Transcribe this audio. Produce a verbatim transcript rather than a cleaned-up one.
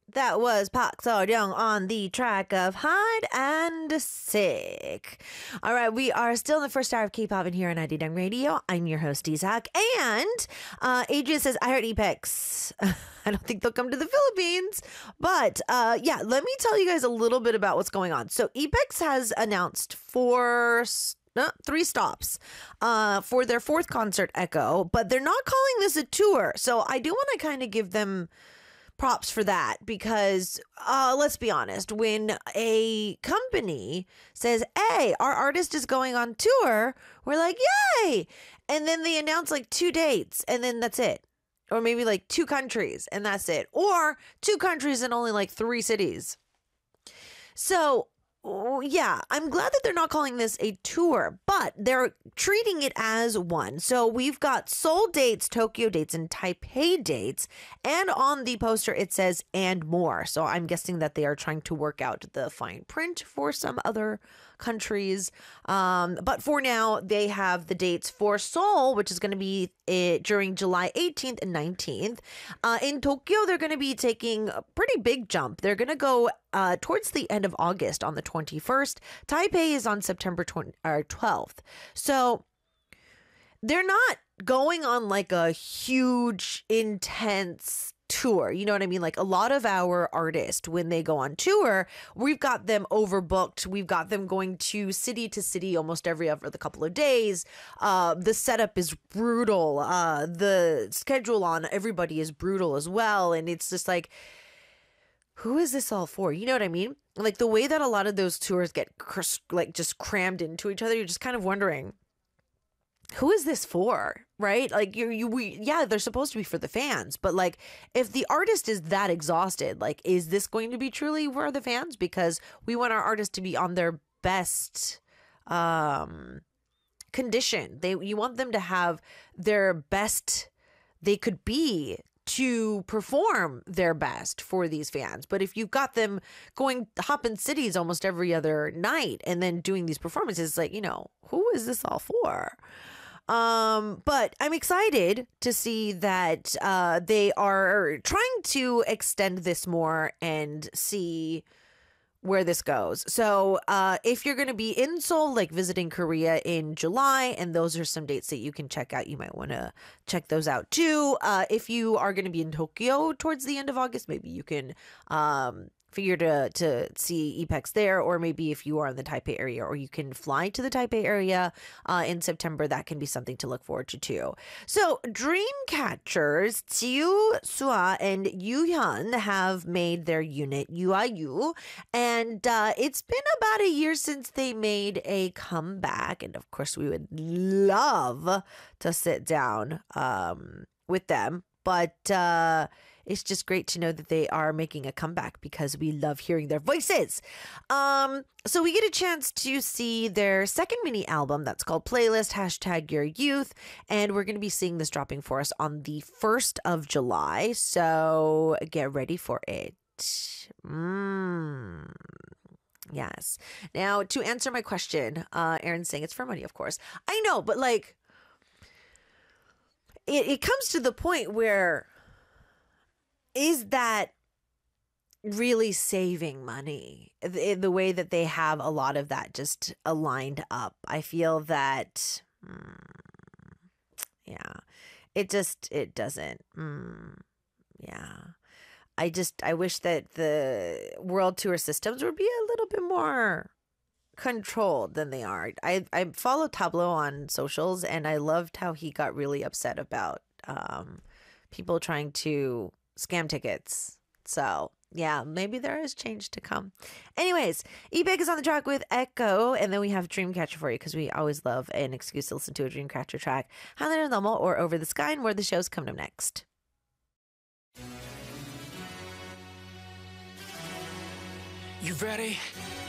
That was Park Seo-young on the track of Hide and Seek. All right, we are still in the first hour of K-pop in here on Arirang Radio. I'm your host, Isaac. And uh, Adrian says, I heard EPEX. I don't think they'll come to the Philippines. But uh, yeah, let me tell you guys a little bit about what's going on. So EPEX has announced four... No, three stops uh, for their fourth concert, Echo, but they're not calling this a tour. So I do want to kind of give them props for that because uh, let's be honest, when a company says, hey, our artist is going on tour, we're like, yay! And then they announce like two dates and then that's it. Or maybe like two countries and that's it. Or two countries and only like three cities. So oh, yeah, I'm glad that they're not calling this a tour, but they're treating it as one. So we've got Seoul dates, Tokyo dates, and Taipei dates. And on the poster, it says and more. So I'm guessing that they are trying to work out the fine print for some other countries. Um, but for now, they have the dates for Seoul, which is going to be it during July eighteenth and nineteenth. Uh, in Tokyo, they're going to be taking a pretty big jump. They're going to go uh, towards the end of August on the twenty-first. Taipei is on September twentieth, or twelfth. So they're not going on like a huge, intense tour. You know what I mean? Like a lot of our artists, when they go on tour, we've got them overbooked. We've got them going to city to city almost every other couple of days. Uh, the setup is brutal. Uh, the schedule on everybody is brutal as well. And it's just like, who is this all for? You know what I mean? Like the way that a lot of those tours get cr- like just crammed into each other, you're just kind of wondering, who is this for? Right? Like you, you, we, yeah, they're supposed to be for the fans, but like if the artist is that exhausted, like, is this going to be truly for the fans? Because we want our artists to be on their best, um, condition. They, you want them to have their best they could be to perform their best for these fans. But if you've got them going hopping cities almost every other night and then doing these performances, like, you know, who is this all for? Um, but I'm excited to see that uh, they are trying to extend this more and see where this goes. So uh, if you're going to be in Seoul, like visiting Korea in July, and those are some dates that you can check out, you might want to check those out too. Uh, if you are going to be in Tokyo towards the end of August, maybe you can um, figure to to see EPEX there, or maybe if you are in the Taipei area, or you can fly to the Taipei area uh, in September, that can be something to look forward to too. So Dreamcatchers, Jiu Sua and Yuhyun have made their unit U I U, and uh, it's been about a year since they made a comeback, and of course we would love to sit down um, with them, but uh, it's just great to know that they are making a comeback because we love hearing their voices. Um, so we get a chance to see their second mini album that's called Playlist, hashtag Your Youth. And we're going to be seeing this dropping for us on the first of July. So get ready for it. Mm. Yes. Now, to answer my question, uh, Aaron's saying it's for money, of course. I know, but like, it, it comes to the point where, is that really saving money? The, the way that they have a lot of that just aligned up. I feel that, mm, yeah, it just, it doesn't. Mm, yeah. I just, I wish that the world tour systems would be a little bit more controlled than they are. I, I follow Tableau on socials, and I loved how he got really upset about um, people trying to scam tickets. So yeah, maybe there is change to come. Anyways, EPEX is on the track with Echo, and then we have Dreamcatcher for you because we always love an excuse to listen to a Dreamcatcher track. Haner Normal or Over the Sky, and where the show's coming up next. You ready?